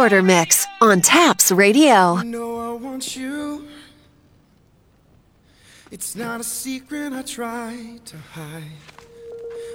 Shorter Mix on Taps Radio. You know I want you. It's not a secret I try to hide.